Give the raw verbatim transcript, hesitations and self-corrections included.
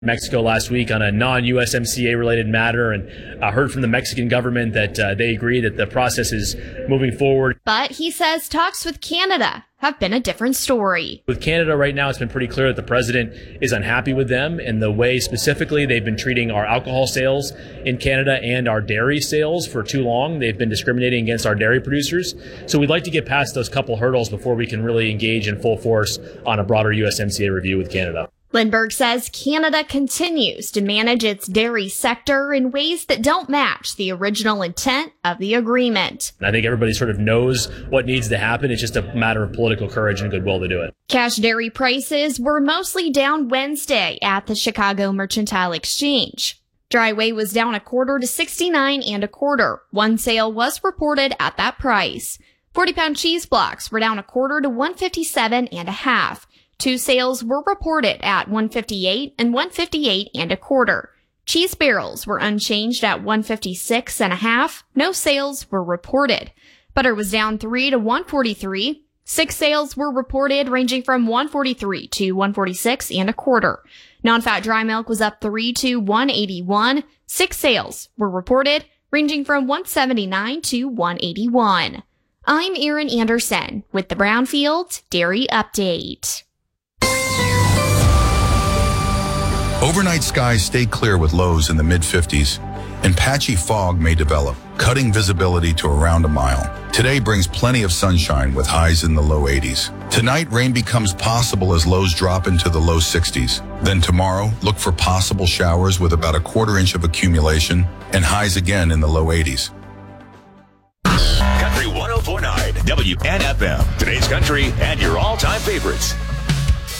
Mexico last week on a non-U S M C A related matter, and I heard from the Mexican government that uh, they agree that the process is moving forward. But he says talks with Canada have been a different story. With Canada right now, it's been pretty clear that the president is unhappy with them and the way specifically they've been treating our alcohol sales in Canada and our dairy sales for too long. They've been discriminating against our dairy producers. So we'd like to get past those couple hurdles before we can really engage in full force on a broader U S M C A review with Canada. Lindbergh says Canada continues to manage its dairy sector in ways that don't match the original intent of the agreement. I think everybody sort of knows what needs to happen. It's just a matter of political courage and goodwill to do it. Cash dairy prices were mostly down Wednesday at the Chicago Mercantile Exchange. Dry whey was down a quarter to sixty-nine and a quarter. One sale was reported at that price. forty pound cheese blocks were down a quarter to one fifty-seven and a half. Two sales were reported at one fifty-eight and one fifty-eight and a quarter. Cheese barrels were unchanged at one fifty-six and a half. No sales were reported. Butter was down three to one forty-three. Six sales were reported ranging from one forty-three to one forty-six and a quarter. Non-fat dry milk was up three to one eighty-one. Six sales were reported ranging from one seventy-nine to one eighty-one. I'm Erin Anderson with the Brownfield Dairy Update. Overnight skies stay clear with lows in the mid fifties, and patchy fog may develop, cutting visibility to around a mile. Today brings plenty of sunshine with highs in the low eighties. Tonight, rain becomes possible as lows drop into the low sixties. Then tomorrow, look for possible showers with about a quarter inch of accumulation and highs again in the low eighties. Country one oh four point nine W N F M, today's country and your all-time favorites.